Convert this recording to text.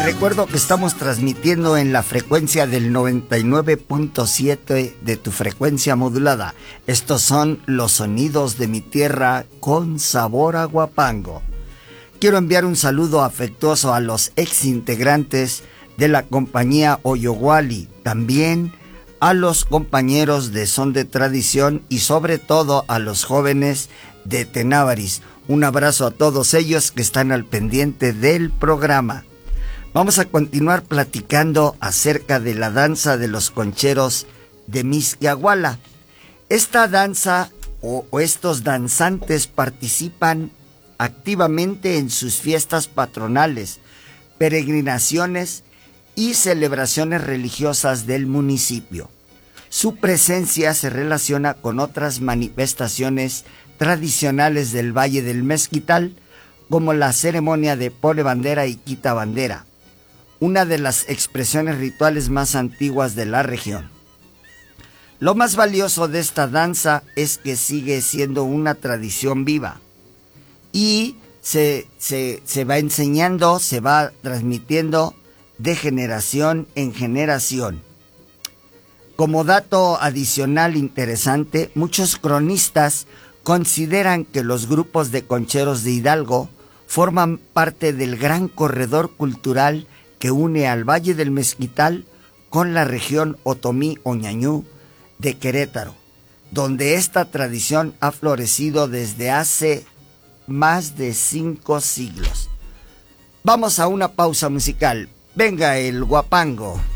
recuerdo que estamos transmitiendo en la frecuencia del 99.7 de tu frecuencia modulada. Estos son los sonidos de mi tierra con sabor a guapango. Quiero enviar un saludo afectuoso a los ex integrantes de la compañía Oyoguali, también a los compañeros de Son de Tradición y sobre todo a los jóvenes de Tenávaris. Un abrazo a todos ellos que están al pendiente del programa. Vamos a continuar platicando acerca de la danza de los concheros de Mixquiahuala. Esta danza o estos danzantes participan activamente en sus fiestas patronales, peregrinaciones y celebraciones religiosas del municipio. Su presencia se relaciona con otras manifestaciones tradicionales del Valle del Mezquital, como la ceremonia de Pone Bandera y Quita Bandera, una de las expresiones rituales más antiguas de la región. Lo más valioso de esta danza es que sigue siendo una tradición viva y se va enseñando, se va transmitiendo de generación en generación. Como dato adicional interesante, muchos cronistas consideran que los grupos de concheros de Hidalgo forman parte del gran corredor cultural que une al Valle del Mezquital con la región Otomí-Oñañú de Querétaro, donde esta tradición ha florecido desde hace más de 5 siglos. Vamos a una pausa musical. Venga el guapango.